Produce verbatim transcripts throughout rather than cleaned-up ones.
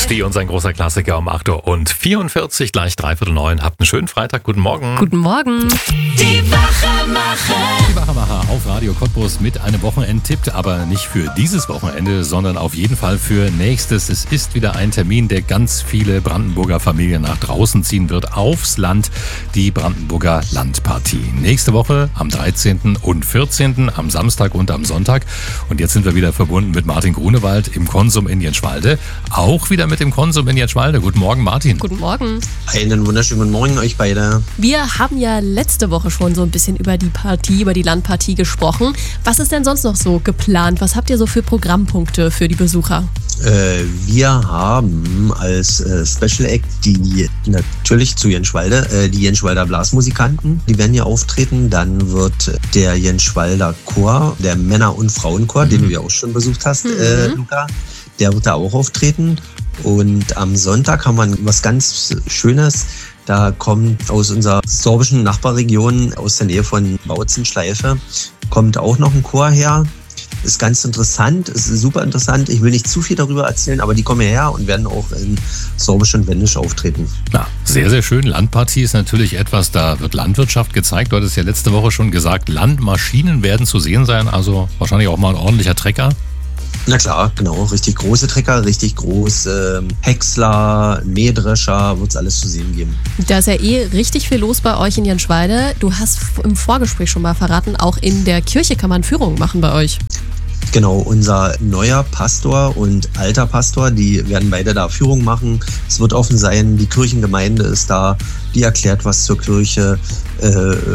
Steh und sein großer Klassiker um acht Uhr und vierundvierzig, gleich dreiviertel neun. Habt einen schönen Freitag. Guten Morgen. Guten Morgen. Die Wachermacher. Die Wachermacher auf Radio Cottbus mit einem Wochenendtipp, aber nicht für dieses Wochenende, sondern auf jeden Fall für nächstes. Es ist wieder ein Termin, der ganz viele Brandenburger Familien nach draußen ziehen wird, aufs Land, die Brandenburger Landpartie. Nächste Woche am dreizehnten und vierzehnten, am Samstag und am Sonntag. Und jetzt sind wir wieder verbunden mit Martin Grunewald im Konsum in Jenschwalde. Auch wieder mit dem Konsum in Jenschwalde. Guten Morgen, Martin. Guten Morgen. Einen wunderschönen guten Morgen euch beide. Wir haben ja letzte Woche schon so ein bisschen über die Partie, über die Landpartie gesprochen. Was ist denn sonst noch so geplant? Was habt ihr so für Programmpunkte für die Besucher? Äh, wir haben als äh, Special Act die natürlich zu Jenschwalde, äh, die Jenschwalder Blasmusikanten. Die werden hier auftreten. Dann wird der Jenschwalder Chor, der Männer- und Frauenchor, mhm. den du ja auch schon besucht hast, mhm. äh, Luca, der wird da auch auftreten. Und am Sonntag haben wir was ganz Schönes. Da kommt aus unserer sorbischen Nachbarregion, aus der Nähe von Bautzen-Schleife, kommt auch noch ein Chor her. Ist ganz interessant, ist super interessant. Ich will nicht zu viel darüber erzählen, aber die kommen hierher und werden auch in Sorbisch und Wendisch auftreten. Na, sehr, sehr schön. Landpartie ist natürlich etwas, da wird Landwirtschaft gezeigt. Du hattest ja letzte Woche schon gesagt, Landmaschinen werden zu sehen sein, also wahrscheinlich auch mal ein ordentlicher Trecker. Na klar, genau. Richtig große Trecker, richtig große ähm, Häcksler, Mähdrescher, wird es alles zu sehen geben. Da ist ja eh richtig viel los bei euch in Jenschwalde. Du hast im Vorgespräch schon mal verraten, auch in der Kirche kann man Führungen machen bei euch. Genau, unser neuer Pastor und alter Pastor, die werden beide da Führung machen. Es wird offen sein, die Kirchengemeinde ist da, die erklärt was zur Kirche, äh,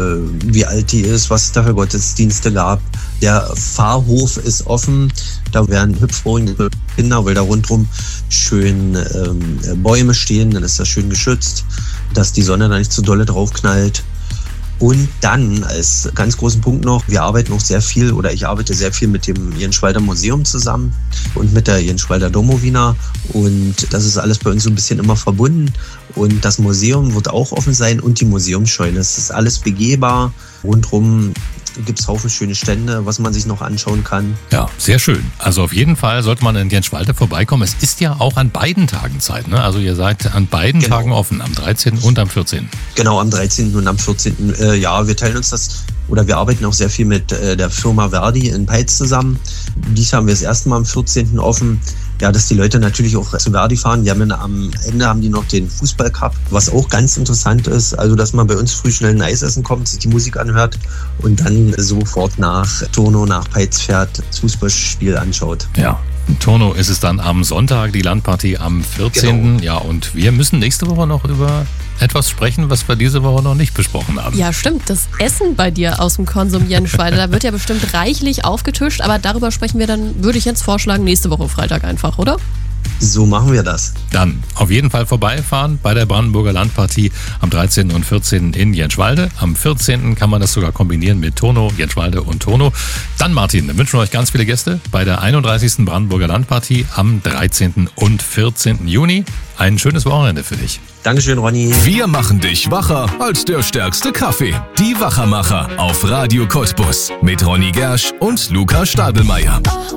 wie alt die ist, was es da für Gottesdienste gab. Der Pfarrhof ist offen, da werden Hüpfburgen für Kinder, weil da rundherum schön ähm, Bäume stehen, dann ist das schön geschützt, dass die Sonne da nicht zu dolle draufknallt. Und dann als ganz großen Punkt noch, wir arbeiten auch sehr viel oder ich arbeite sehr viel mit dem Jenschwalder Museum zusammen und mit der Jenschwalder Domowina und das ist alles bei uns so ein bisschen immer verbunden und das Museum wird auch offen sein und die Museumsscheune. Es ist alles begehbar, rundherum gibt es Haufen schöne Stände, was man sich noch anschauen kann. Ja, sehr schön. Also auf jeden Fall sollte man in Jenschwalde vorbeikommen. Es ist ja auch an beiden Tagen Zeit, ne? Also ihr seid an beiden genau. Tagen offen, am dreizehnten und am vierzehnten. Genau, am dreizehnten und am vierzehnten. Äh, ja, wir teilen uns das, oder wir arbeiten auch sehr viel mit äh, der Firma Verdi in Peitz zusammen. Dies haben wir das erste Mal am vierzehnten offen. Ja, dass die Leute natürlich auch zu Verdi fahren. Die haben dann am Ende haben die noch den Fußballcup, was auch ganz interessant ist. Also, dass man bei uns früh schnell ein Eis essen kommt, sich die Musik anhört und dann sofort nach Turno, nach Peitz fährt, das Fußballspiel anschaut. Ja. In Turno ist es dann am Sonntag, die Landpartie am vierzehnten. Genau. Ja, und wir müssen nächste Woche noch über etwas sprechen, was wir diese Woche noch nicht besprochen haben. Ja, stimmt. Das Essen bei dir aus dem Konsum Jenschwalde, da wird ja bestimmt reichlich aufgetischt, aber darüber sprechen wir dann, würde ich jetzt vorschlagen, nächste Woche Freitag einfach, oder? So machen wir das. Dann auf jeden Fall vorbeifahren bei der Brandenburger Landpartie am dreizehnten und vierzehnten in Jenschwalde. Am vierzehnten kann man das sogar kombinieren mit Turno, Jenschwalde und Turno. Dann, Martin, dann wünschen wir euch ganz viele Gäste bei der einunddreißigsten Brandenburger Landpartie am dreizehnten und vierzehnten Juni. Ein schönes Wochenende für dich. Dankeschön, Ronny. Wir machen dich wacher als der stärkste Kaffee. Die Wachermacher auf Radio Cottbus mit Ronny Gersch und Luca Stadelmeier.